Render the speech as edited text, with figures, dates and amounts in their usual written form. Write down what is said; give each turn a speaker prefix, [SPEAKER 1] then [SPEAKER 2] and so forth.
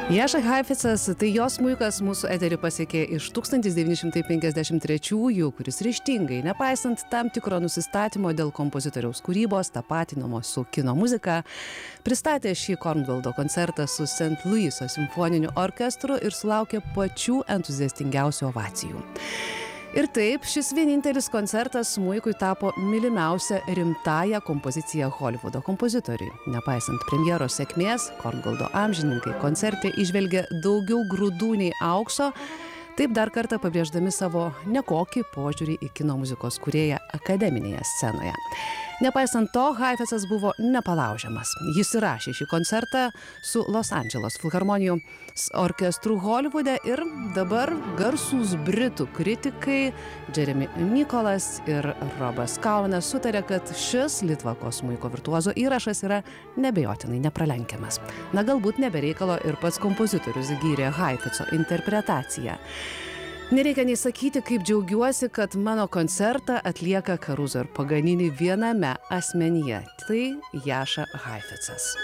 [SPEAKER 1] Jaša Haifecas, tai jos smuikas mūsų eterį pasiekė iš 1953-ųjų, kuris ryžtingai, nepaisant tam tikro nusistatymo dėl kompozitoriaus kūrybos, tapatinamo su kino muzika, pristatė šį Kornvaldo koncertą su St. Louiso simfoniniu orkestru ir sulaukė pačių entuziastingiausių ovacijų. Ir taip, šis vienintelis koncertas smuikui tapo mylimiausia rimtąja kompozicija Holivudo kompozitoriui. Nepaisant premjeros sėkmės, Kornvaldo amžininkai koncerte įžvelgė daugiau grūdų nei aukso, taip dar kartą pabrėždami savo nekokį požiūrį į kino muzikos kūrėją akademinėje scenoje. Nepaisant to, Haifecas buvo nepalaužiamas. Jis įrašė šį koncertą su Los Andželos filharmonijos orkestru Holivude ir dabar garsūs britų kritikai Jeremy Nicholas ir Robas Kaunas sutarė, kad šis litvakos smuiko virtuozo įrašas yra neabejotinai nepralenkiamas. Na, galbūt nebereikalo ir pats kompozitorius gyrė Haifeco interpretaciją. Nereikia nei sakyti, kaip džiaugiuosi, kad mano koncertą atlieka Caruso ir Paganini viename asmenyje. Tai Jaša Haifecas.